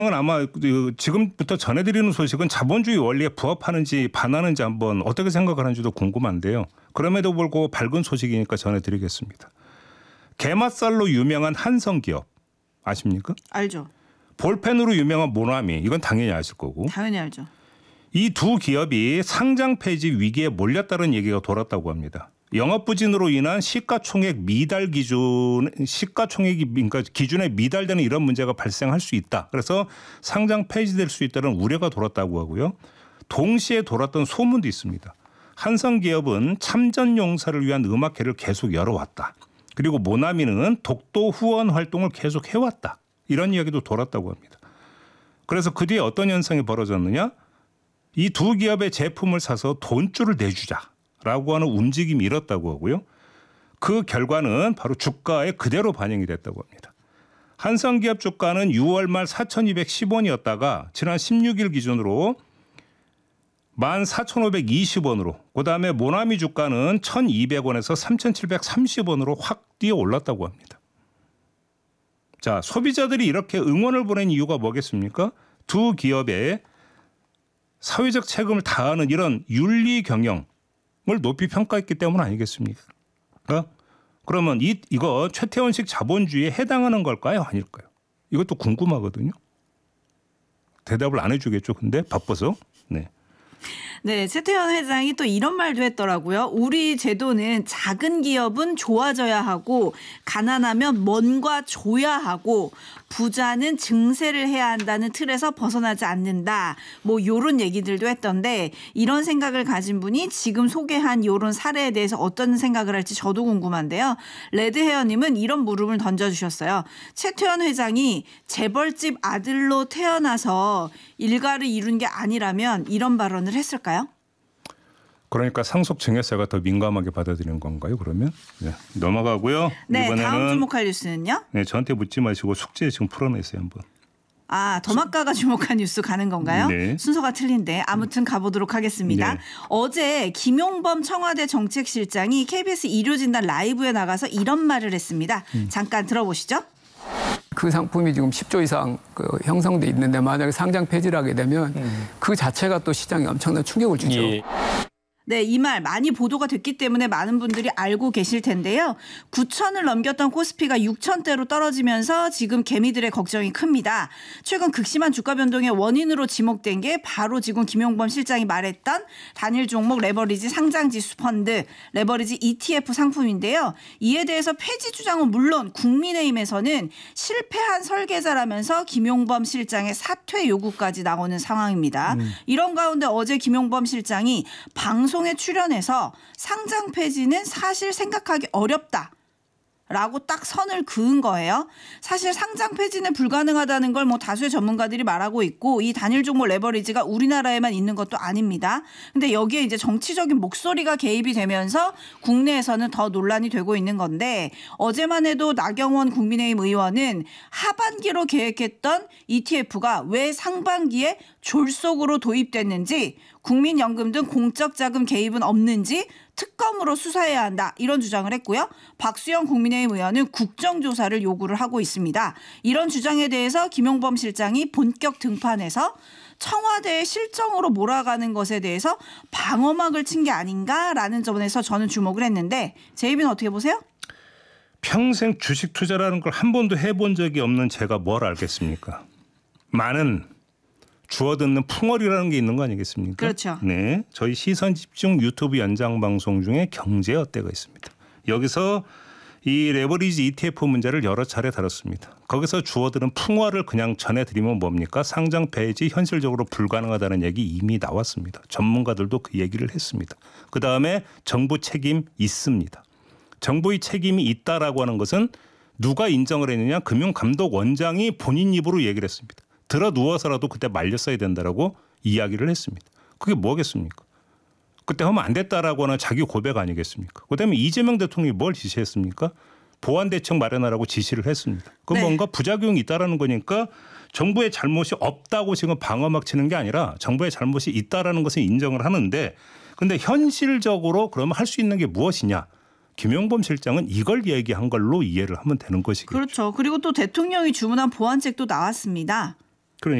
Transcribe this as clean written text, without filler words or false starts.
아마 지금부터 전해드리는 소식은 자본주의 원리에 부합하는지 반하는지 한번 어떻게 생각을 하는지도 궁금한데요. 그럼에도 불구하고 밝은 소식이니까 전해드리겠습니다. 게맛살로 유명한 한성기업 아십니까? 알죠. 볼펜으로 유명한 모나미 이건 당연히 아실 거고. 당연히 알죠. 이 두 기업이 상장 폐지 위기에 몰렸다는 얘기가 돌았다고 합니다. 영업 부진으로 인한 시가총액 미달 시가총액이 그러니까 기준에 미달되는 이런 문제가 발생할 수 있다. 그래서 상장 폐지될 수 있다는 우려가 돌았다고 하고요. 동시에 돌았던 소문도 있습니다. 한성기업은 참전 용사를 위한 음악회를 계속 열어왔다. 그리고 모나미는 독도 후원 활동을 계속 해왔다. 이런 이야기도 돌았다고 합니다. 그래서 그 뒤에 어떤 현상이 벌어졌느냐? 이 두 기업의 제품을 사서 돈줄을 내주자라고 하는 움직임이 일었다고 하고요. 그 결과는 바로 주가에 그대로 반영이 됐다고 합니다. 한성기업 주가는 6월 말 4,210원이었다가 지난 16일 기준으로 14,520원으로 그다음에 모나미 주가는 1,200원에서 3,730원으로 확 뛰어 올랐다고 합니다. 자, 소비자들이 이렇게 응원을 보낸 이유가 뭐겠습니까? 두 기업의 사회적 책임을 다하는 이런 윤리 경영을 높이 평가했기 때문 아니겠습니까? 그러면 이거 최태원식 자본주의에 해당하는 걸까요? 아닐까요? 이것도 궁금하거든요. 대답을 안 해주겠죠. 근데 바빠서. 네. 네, 최태원 회장이 또 이런 말도 했더라고요. 우리 제도는 작은 기업은 좋아져야 하고 가난하면 뭔가 줘야 하고 부자는 증세를 해야 한다는 틀에서 벗어나지 않는다. 뭐 이런 얘기들도 했던데 이런 생각을 가진 분이 지금 소개한 이런 사례에 대해서 어떤 생각을 할지 저도 궁금한데요. 레드헤어님은 이런 물음을 던져주셨어요. 최태원 회장이 재벌집 아들로 태어나서 일가를 이룬 게 아니라면 이런 발언을 했을까요? 그러니까 상속 증여세가 더 민감하게 받아들이는 건가요? 그러면 네, 넘어가고요. 네, 이번에는 다음 주목할 뉴스는요? 네, 저한테 묻지 마시고 숙제 지금 풀어내세요 한번. 아, 더마카가 주목한 뉴스 가는 건가요? 네. 순서가 틀린데 아무튼 가보도록 하겠습니다. 네. 어제 김용범 청와대 정책실장이 KBS 일요진단 라이브에 나가서 이런 말을 했습니다. 잠깐 들어보시죠. 그 상품이 지금 10조 이상 형성돼 있는데 만약에 상장 폐지를 하게 되면 그 자체가 또 시장에 엄청난 충격을 주죠. 예. 네, 이 말 많이 보도가 됐기 때문에 많은 분들이 알고 계실 텐데요. 9천을 넘겼던 코스피가 6천대로 떨어지면서 지금 개미들의 걱정이 큽니다. 최근 극심한 주가 변동의 원인으로 지목된 게 바로 지금 김용범 실장이 말했던 단일 종목 레버리지 상장지수 펀드, 레버리지 ETF 상품인데요. 이에 대해서 폐지 주장은 물론 국민의힘에서는 실패한 설계자라면서 김용범 실장의 사퇴 요구까지 나오는 상황입니다. 이런 가운데 어제 김용범 실장이 방송에 출연해서 상장 폐지는 사실 생각하기 어렵다. 라고 딱 선을 그은 거예요. 사실 상장 폐지는 불가능하다는 걸 뭐 다수의 전문가들이 말하고 있고 이 단일 종목 레버리지가 우리나라에만 있는 것도 아닙니다. 근데 여기에 이제 정치적인 목소리가 개입이 되면서 국내에서는 더 논란이 되고 있는 건데 어제만 해도 나경원 국민의힘 의원은 하반기로 계획했던 ETF가 왜 상반기에 졸속으로 도입됐는지 국민연금 등 공적 자금 개입은 없는지 특검으로 수사해야 한다. 이런 주장을 했고요. 박수영 국민의힘 의원은 국정조사를 요구를 하고 있습니다. 이런 주장에 대해서 김용범 실장이 본격 등판해서 청와대의 실정으로 몰아가는 것에 대해서 방어막을 친 게 아닌가라는 점에서 저는 주목을 했는데 제이비는 어떻게 보세요? 평생 주식 투자라는 걸 한 번도 해본 적이 없는 제가 뭘 알겠습니까? 많은 주워듣는 풍월이라는 게 있는 거 아니겠습니까? 그렇죠. 네, 저희 시선집중 유튜브 연장 방송 중에 경제 어때가 있습니다. 여기서 이 레버리지 ETF 문제를 여러 차례 다뤘습니다. 거기서 주워드는 풍화를 그냥 전해드리면 뭡니까? 상장 폐지 현실적으로 불가능하다는 얘기 이미 나왔습니다. 전문가들도 그 얘기를 했습니다. 그다음에 정부 책임 있습니다. 정부의 책임이 있다라고 하는 것은 누가 인정을 했느냐? 금융감독원장이 본인 입으로 얘기를 했습니다. 들어 누워서라도 그때 말렸어야 된다라고 이야기를 했습니다. 그게 뭐겠습니까? 그때 하면 안 됐다라고 하는 자기 고백 아니겠습니까? 그다음에 이재명 대통령이 뭘 지시했습니까? 보완 대책 마련하라고 지시를 했습니다. 그 네. 뭔가 부작용이 있다라는 거니까 정부의 잘못이 없다고 지금 방어막 치는 게 아니라 정부의 잘못이 있다라는 것을 인정을 하는데 근데 현실적으로 그러면 할 수 있는 게 무엇이냐? 김용범 실장은 이걸 얘기한 걸로 이해를 하면 되는 것이겠죠. 그렇죠. 그리고 또 대통령이 주문한 보완책도 나왔습니다.